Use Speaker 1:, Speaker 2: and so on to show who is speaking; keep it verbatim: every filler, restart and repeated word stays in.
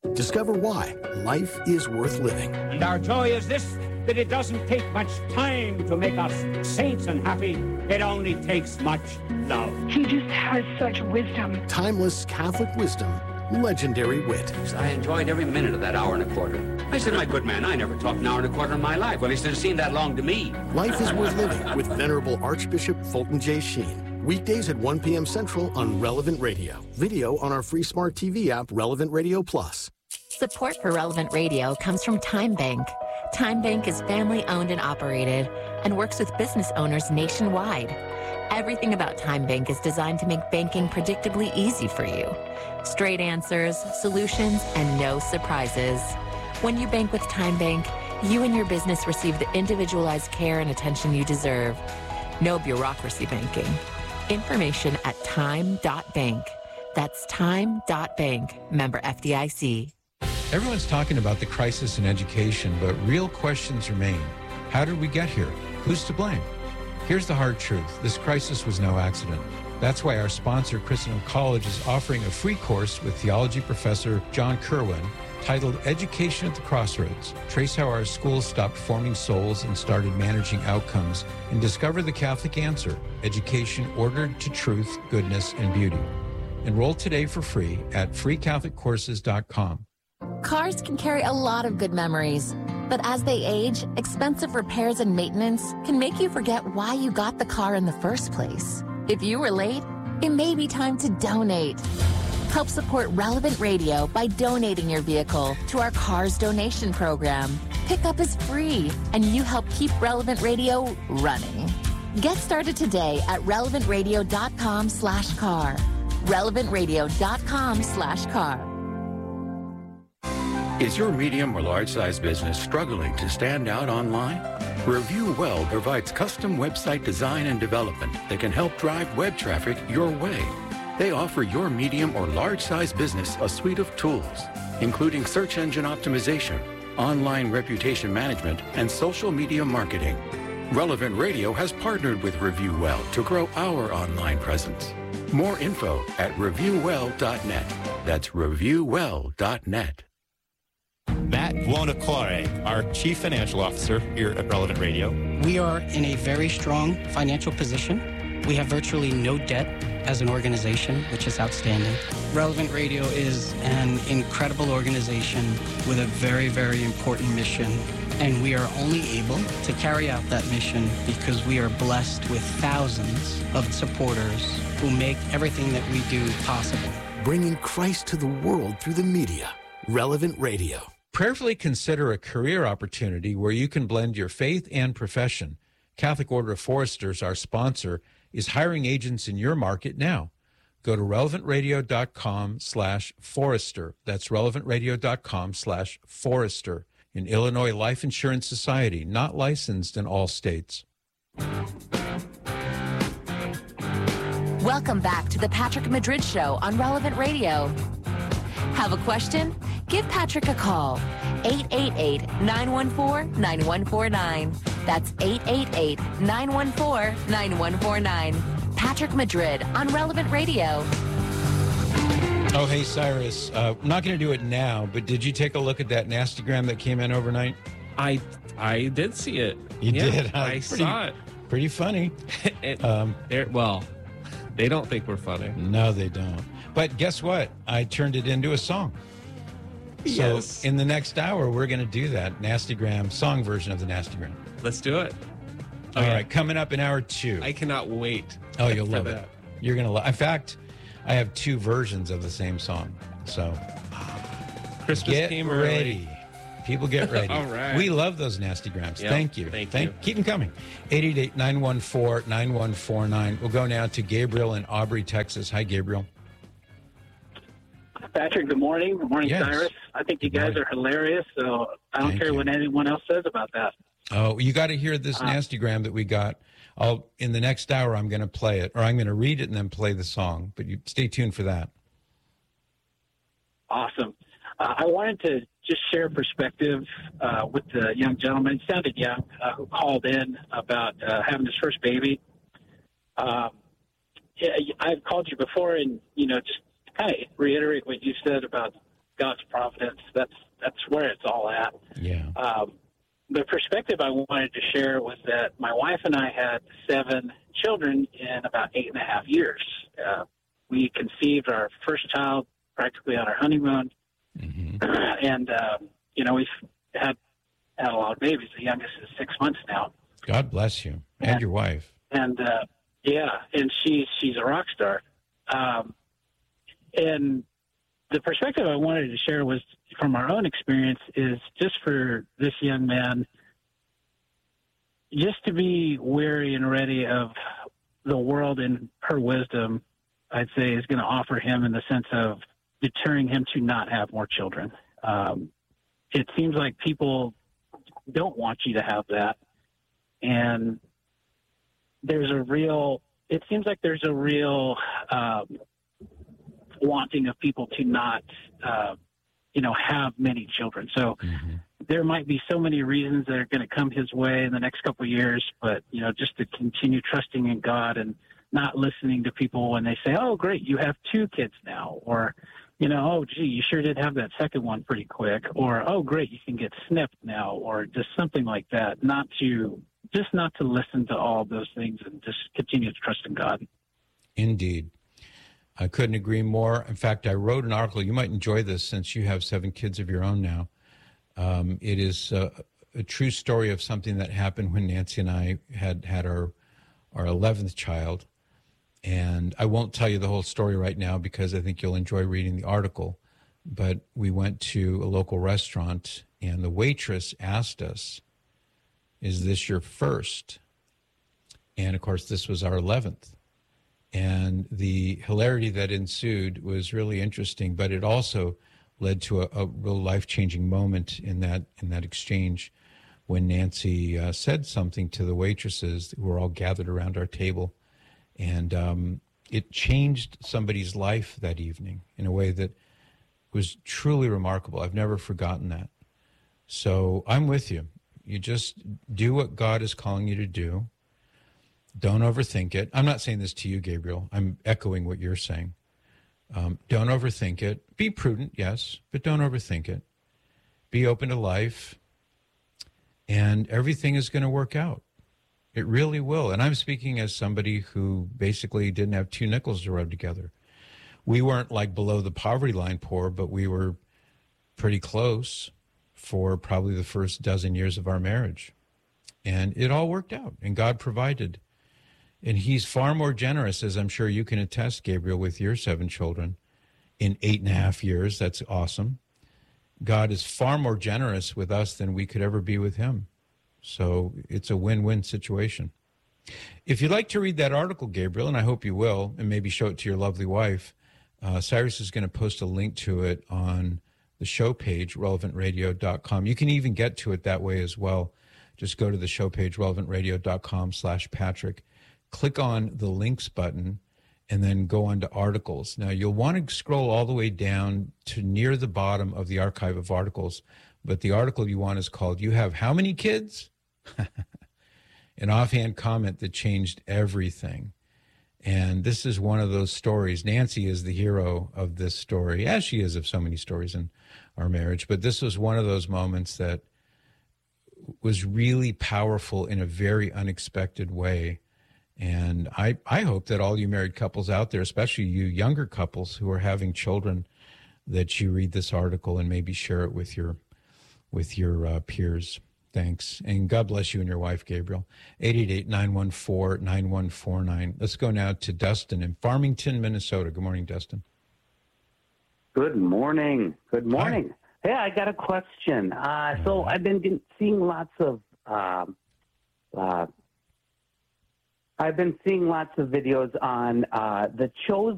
Speaker 1: Discover why life is worth living.
Speaker 2: And our joy is this, that it doesn't take much time to make us saints and happy. It only takes much love.
Speaker 3: He just has such wisdom.
Speaker 1: Timeless Catholic wisdom, legendary wit.
Speaker 4: I enjoyed every minute of that hour and a quarter. I said, my good man, I never talked an hour and a quarter in my life. Well, he said, it seemed that long to me.
Speaker 1: Life is worth living with Venerable Archbishop Fulton J. Sheen. Weekdays at one p.m. Central on Relevant Radio. Video on our free smart T V app, Relevant Radio Plus.
Speaker 5: Support for Relevant Radio comes from Time Bank. Time Bank is family-owned and operated and works with business owners nationwide. Everything about Time Bank is designed to make banking predictably easy for you. Straight answers, solutions, and no surprises. When you bank with Time Bank, you and your business receive the individualized care and attention you deserve. No bureaucracy banking. Information at time dot bank. That's time dot bank. Member F D I C.
Speaker 6: Everyone's talking about the crisis in education, but real questions remain. How did we get here? Who's to blame? Here's the hard truth. This crisis was no accident. That's why our sponsor, Christendom College, is offering a free course with theology professor John Kerwin titled Education at the Crossroads. Trace how our schools stopped forming souls and started managing outcomes, and discover the Catholic answer, education ordered to truth, goodness, and beauty. Enroll today for free at free catholic courses dot com.
Speaker 5: Cars can carry a lot of good memories, but as they age, expensive repairs and maintenance can make you forget why you got the car in the first place. If you were late, it may be time to donate. Help support Relevant Radio by donating your vehicle to our Cars Donation Program. Pickup is free, and you help keep Relevant Radio running. Get started today at relevant radio dot com slash car. relevant radio dot com slash car.
Speaker 7: Is your medium or large-size business struggling to stand out online? Review Well provides custom website design and development that can help drive web traffic your way. They offer your medium or large-size business a suite of tools, including search engine optimization, online reputation management, and social media marketing. Relevant Radio has partnered with Review Well to grow our online presence. More info at review well dot net. That's review well dot net.
Speaker 8: Matt Buonocore, our Chief Financial Officer here at Relevant Radio.
Speaker 9: We are in a very strong financial position. We have virtually no debt as an organization, which is outstanding. Relevant Radio is an incredible organization with a very, very important mission. And we are only able to carry out that mission because we are blessed with thousands of supporters who make everything that we do possible.
Speaker 1: Bringing Christ to the world through the media. Relevant Radio.
Speaker 6: Prayerfully consider a career opportunity where you can blend your faith and profession. Catholic Order of Foresters, our sponsor, is hiring agents in your market now. Go to relevant radio dot com slash forester. That's relevant radio dot com slash forester. An Illinois Life Insurance Society, not licensed in all states.
Speaker 5: Welcome back to the Patrick Madrid Show on Relevant Radio. Have a question? Give Patrick a call. eight eight eight, nine one four, nine one four nine. That's eight eight eight, nine one four, nine one four nine. Patrick Madrid on Relevant Radio.
Speaker 6: Oh, hey, Cyrus. Uh, I'm not going to do it now, but did you take a look at that nastygram that came in overnight?
Speaker 10: I I did see it.
Speaker 6: You
Speaker 10: yeah,
Speaker 6: did?
Speaker 10: I
Speaker 6: pretty,
Speaker 10: saw it.
Speaker 6: Pretty funny.
Speaker 10: it,
Speaker 6: um,
Speaker 10: well, they don't think we're funny.
Speaker 6: No, they don't. But guess what? I turned it into a song.
Speaker 10: Yes.
Speaker 6: So in the next hour, we're going to do that nastygram, song version of the nastygram.
Speaker 10: Let's do it.
Speaker 6: All
Speaker 10: okay.
Speaker 6: right, coming up in hour two.
Speaker 10: I cannot wait.
Speaker 6: Oh, you'll love
Speaker 10: that.
Speaker 6: it. You're going to love it. In fact, I have two versions of the same song. So
Speaker 10: Christmas
Speaker 6: get
Speaker 10: came
Speaker 6: ready.
Speaker 10: early.
Speaker 6: People get ready.
Speaker 10: All right.
Speaker 6: We love those nastygrams.
Speaker 10: Yep.
Speaker 6: Thank you.
Speaker 10: Thank,
Speaker 6: Thank
Speaker 10: you.
Speaker 6: Keep them coming. eight eight eight, nine one four, nine one four nine. We'll go now to Gabriel in Aubrey, Texas. Hi, Gabriel.
Speaker 11: Patrick, good morning. Good morning,
Speaker 6: yes.
Speaker 11: Cyrus. I think you guys are hilarious, so I don't
Speaker 6: Thank
Speaker 11: care
Speaker 6: you.
Speaker 11: what anyone else says about that.
Speaker 6: Oh, you got to hear this uh, nastygram that we got. I'll in the next hour, I'm going to play it, or I'm going to read it and then play the song. But you stay tuned for that.
Speaker 11: Awesome. Uh, I wanted to just share a perspective uh, with the young gentleman, he sounded young, uh, who called in about uh, having his first baby. Um, I've called you before and, you know, just kind of reiterate what you said about God's providence. That's that's where it's all at.
Speaker 6: Yeah.
Speaker 11: Um, the perspective I wanted to share was that my wife and I had seven children in about eight and a half years. Uh, we conceived our first child practically on our honeymoon,
Speaker 6: mm-hmm.
Speaker 11: and uh, you know we've had had a lot of babies. The youngest is six months now.
Speaker 6: God bless you and, and your wife.
Speaker 11: And uh, yeah, and she's she's a rock star. Um, and the perspective I wanted to share was from our own experience is just for this young man, just to be wary and ready of the world and her wisdom, I'd say, is going to offer him in the sense of deterring him to not have more children. Um, it seems like people don't want you to have that. And there's a real, it seems like there's a real um, wanting of people to not, uh, you know, have many children. So
Speaker 6: mm-hmm.
Speaker 11: there might be so many reasons that are going to come his way in the next couple of years, but, you know, just to continue trusting in God and not listening to people when they say, oh, great, you have two kids now, or, you know, oh, gee, you sure did have that second one pretty quick, or, oh, great, you can get snipped now, or just something like that. Not to, just not to listen to all of those things and just continue to trust in God.
Speaker 6: Indeed. I couldn't agree more. In fact, I wrote an article. You might enjoy this since you have seven kids of your own now. Um, it is uh, a true story of something that happened when Nancy and I had had our our eleventh child. And I won't tell you the whole story right now because I think you'll enjoy reading the article. But we went to a local restaurant, and the waitress asked us, is this your first? And, of course, this was our eleventh. And the hilarity that ensued was really interesting, but it also led to a, a real life-changing moment in that in that exchange when Nancy uh, said something to the waitresses who were all gathered around our table. And um, it changed somebody's life that evening in a way that was truly remarkable. I've never forgotten that. So I'm with you. You just do what God is calling you to do. Don't overthink it. I'm not saying this to you, Gabriel. I'm echoing what you're saying. Um, don't overthink it. Be prudent, yes, but don't overthink it. Be open to life, and everything is going to work out. It really will. And I'm speaking as somebody who basically didn't have two nickels to rub together. We weren't like below the poverty line poor, but we were pretty close for probably the first dozen years of our marriage. And it all worked out, and God provided. And he's far more generous, as I'm sure you can attest, Gabriel, with your seven children in eight and a half years. That's awesome. God is far more generous with us than we could ever be with him. So it's a win-win situation. If you'd like to read that article, Gabriel, and I hope you will, and maybe show it to your lovely wife, uh, Cyrus is going to post a link to it on the show page, relevant radio dot com. You can even get to it that way as well. Just go to the show page, relevant radio dot com slash Patrick. Click on the links button and then go on to articles. Now, you'll want to scroll all the way down to near the bottom of the archive of articles, but the article you want is called, You Have How Many Kids? An offhand comment that changed everything. And this is one of those stories. Nancy is the hero of this story, as she is of so many stories in our marriage. But this was one of those moments that was really powerful in a very unexpected way. And I, I hope that all you married couples out there, especially you younger couples who are having children, that you read this article and maybe share it with your with your uh, peers. Thanks. And God bless you and your wife, Gabriel. eight eight eight, nine one four, nine one four nine. Let's go now to Dustin in Farmington, Minnesota. Good morning, Dustin.
Speaker 12: Good morning. Good morning. Hi. Hey, I got a question. Uh, so I've been seeing lots of uh, uh, I've been seeing lots of videos on uh, the Chosen